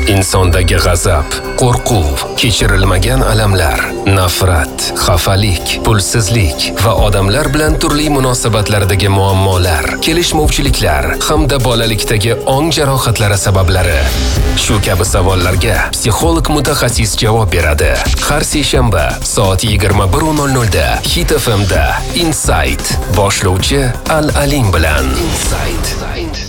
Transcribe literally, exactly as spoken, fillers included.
Insondagi g'azab, qo'rquv, kechirilmagan alamlar, nafrat, xafalik, pulsizlik va odamlar bilan turli munosabatlardagi muammolar, kelishmovchiliklar hamda bolalikdagi ong jarohatlari sabablari. Shu kabi savollarga psixolog mutaxassis javob beradi. Har seshanba soat yigirma bir nol nol da Hit F M da Insight boshlovchi Al Alim bilan. Insight.